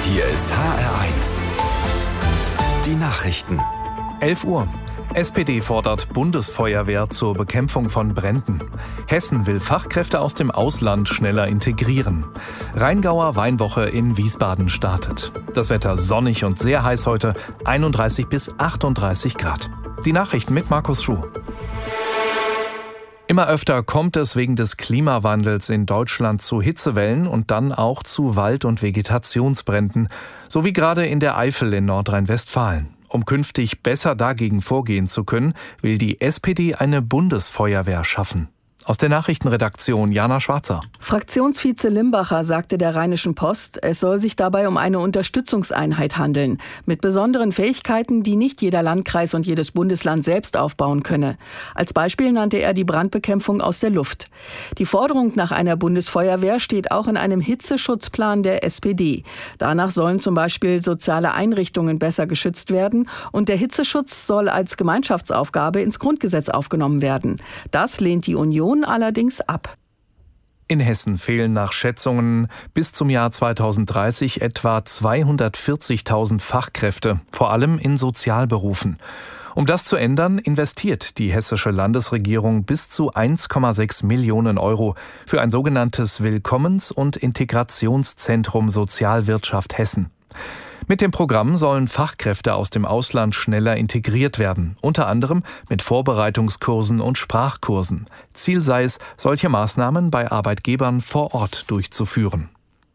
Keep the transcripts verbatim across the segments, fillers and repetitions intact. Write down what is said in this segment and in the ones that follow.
Hier ist H R eins. Die Nachrichten. elf Uhr. S P D fordert Bundesfeuerwehr zur Bekämpfung von Bränden. Hessen will Fachkräfte aus dem Ausland schneller integrieren. Rheingauer Weinwoche in Wiesbaden startet. Das Wetter sonnig und sehr heiß heute, einunddreißig bis achtunddreißig Grad. Die Nachrichten mit Markus Schuh. Immer öfter kommt es wegen des Klimawandels in Deutschland zu Hitzewellen und dann auch zu Wald- und Vegetationsbränden, so wie gerade in der Eifel in Nordrhein-Westfalen. Um künftig besser dagegen vorgehen zu können, will die S P D eine Bundesfeuerwehr schaffen. Aus der Nachrichtenredaktion Jana Schwarzer. Fraktionsvize Limbacher sagte der Rheinischen Post, es soll sich dabei um eine Unterstützungseinheit handeln, mit besonderen Fähigkeiten, die nicht jeder Landkreis und jedes Bundesland selbst aufbauen könne. Als Beispiel nannte er die Brandbekämpfung aus der Luft. Die Forderung nach einer Bundesfeuerwehr steht auch in einem Hitzeschutzplan der S P D. Danach sollen zum Beispiel soziale Einrichtungen besser geschützt werden und der Hitzeschutz soll als Gemeinschaftsaufgabe ins Grundgesetz aufgenommen werden. Das lehnt die Union allerdings ab. In Hessen fehlen nach Schätzungen bis zum Jahr zweitausenddreißig etwa zweihundertvierzigtausend Fachkräfte, vor allem in Sozialberufen. Um das zu ändern, investiert die hessische Landesregierung bis zu eins Komma sechs Millionen Euro für ein sogenanntes Willkommens- und Integrationszentrum Sozialwirtschaft Hessen. Mit dem Programm sollen Fachkräfte aus dem Ausland schneller integriert werden, unter anderem mit Vorbereitungskursen und Sprachkursen. Ziel sei es, solche Maßnahmen bei Arbeitgebern vor Ort durchzuführen.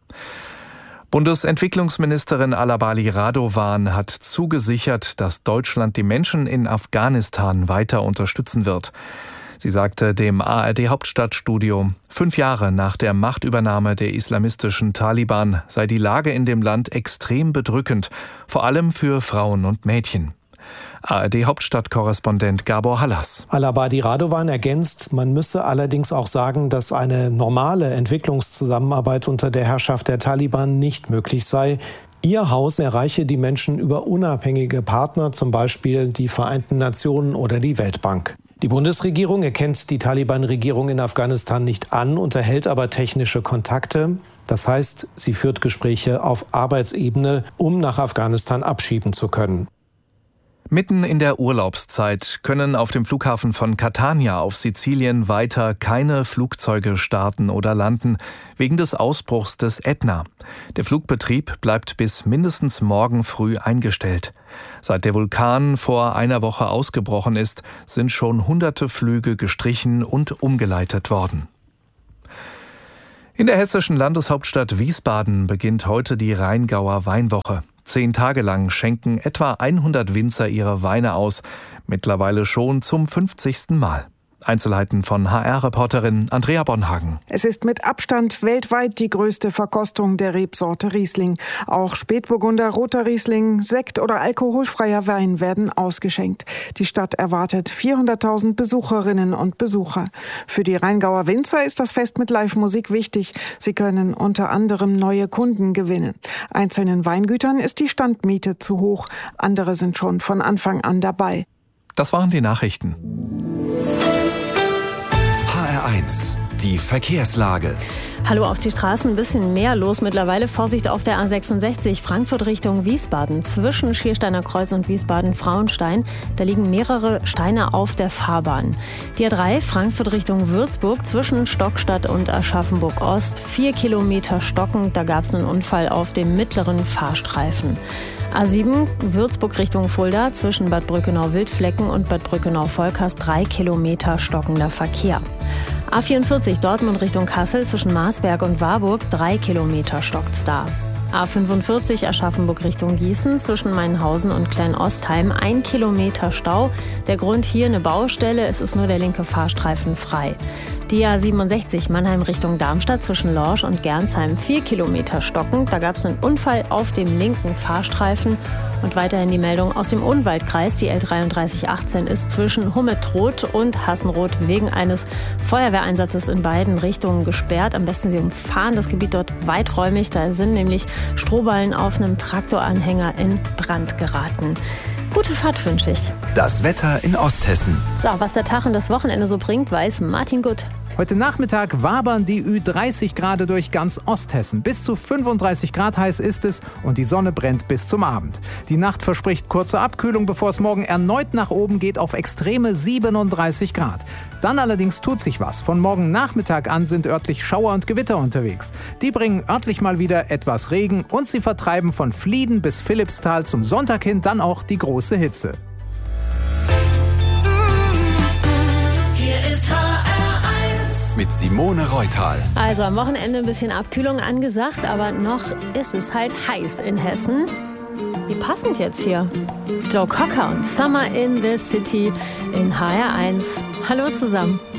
Bundesentwicklungsministerin Alabali Radovan hat zugesichert, dass Deutschland die Menschen in Afghanistan weiter unterstützen wird. Sie sagte dem A R D-Hauptstadtstudio, fünf Jahre nach der Machtübernahme der islamistischen Taliban sei die Lage in dem Land extrem bedrückend, vor allem für Frauen und Mädchen. A R D-Hauptstadtkorrespondent Gabor Hallas. Alabali Radovan ergänzt, man müsse allerdings auch sagen, dass eine normale Entwicklungszusammenarbeit unter der Herrschaft der Taliban nicht möglich sei. Ihr Haus erreiche die Menschen über unabhängige Partner, zum Beispiel die Vereinten Nationen oder die Weltbank. Die Bundesregierung erkennt die Taliban-Regierung in Afghanistan nicht an, unterhält aber technische Kontakte. Das heißt, sie führt Gespräche auf Arbeitsebene, um nach Afghanistan abschieben zu können. Mitten in der Urlaubszeit können auf dem Flughafen von Catania auf Sizilien weiter keine Flugzeuge starten oder landen, wegen des Ausbruchs des Ätna. Der Flugbetrieb bleibt bis mindestens morgen früh eingestellt. Seit der Vulkan vor einer Woche ausgebrochen ist, sind schon hunderte Flüge gestrichen und umgeleitet worden. In der hessischen Landeshauptstadt Wiesbaden beginnt heute die Rheingauer Weinwoche. Zehn Tage lang schenken etwa hundert Winzer ihre Weine aus, mittlerweile schon zum fünfzigsten Mal. Einzelheiten von H R-Reporterin Andrea Bonhagen. Es ist mit Abstand weltweit die größte Verkostung der Rebsorte Riesling. Auch Spätburgunder, roter Riesling, Sekt oder alkoholfreier Wein werden ausgeschenkt. Die Stadt erwartet vierhunderttausend Besucherinnen und Besucher. Für die Rheingauer Winzer ist das Fest mit Live-Musik wichtig. Sie können unter anderem neue Kunden gewinnen. Einzelnen Weingütern ist die Standmiete zu hoch. Andere sind schon von Anfang an dabei. Das waren die Nachrichten. H R eins. Die Verkehrslage. Hallo, auf die Straßen ein bisschen mehr los. Mittlerweile Vorsicht auf der A sechsundsechzig Frankfurt Richtung Wiesbaden. Zwischen Schiersteiner Kreuz und Wiesbaden-Frauenstein. Da liegen mehrere Steine auf der Fahrbahn. Die A drei Frankfurt Richtung Würzburg zwischen Stockstadt und Aschaffenburg-Ost. Vier Kilometer stockend. Da gab es einen Unfall auf dem mittleren Fahrstreifen. A sieben Würzburg Richtung Fulda zwischen Bad Brückenau-Wildflecken und Bad Brückenau-Volkers drei Kilometer stockender Verkehr. A vierundvierzig Dortmund Richtung Kassel zwischen Marsberg und Warburg drei Kilometer stockt's da. A fünfundvierzig Aschaffenburg Richtung Gießen zwischen Mainhausen und Kleinostheim ein Kilometer Stau. Der Grund hier eine Baustelle, es ist nur der linke Fahrstreifen frei. Die A siebenundsechzig Mannheim Richtung Darmstadt zwischen Lorsch und Gernsheim vier Kilometer stockend. Da gab es einen Unfall auf dem linken Fahrstreifen. Und weiterhin die Meldung aus dem Odenwaldkreis. Die L dreiunddreißig achtzehn ist zwischen Hummetroth und Hassenroth wegen eines Feuerwehreinsatzes in beiden Richtungen gesperrt. Am besten Sie umfahren das Gebiet dort weiträumig. Da sind nämlich Strohballen auf einem Traktoranhänger in Brand geraten. Gute Fahrt wünsche ich. Das Wetter in Osthessen. So, was der Tag und das Wochenende so bringt, weiß Martin Gutt. Heute Nachmittag wabern die Ü dreißig Grad durch ganz Osthessen. Bis zu fünfunddreißig Grad heiß ist es und die Sonne brennt bis zum Abend. Die Nacht verspricht kurze Abkühlung, bevor es morgen erneut nach oben geht auf extreme siebenunddreißig Grad. Dann allerdings tut sich was. Von morgen Nachmittag an sind örtlich Schauer und Gewitter unterwegs. Die bringen örtlich mal wieder etwas Regen und sie vertreiben von Flieden bis Philippsthal zum Sonntag hin dann auch die große Hitze. Hier ist H R eins mit Simone Reutal. Also am Wochenende ein bisschen Abkühlung angesagt, aber noch ist es halt heiß in Hessen. Wie passend jetzt hier. Joe Cocker und Summer in the City in H R eins. Hallo zusammen.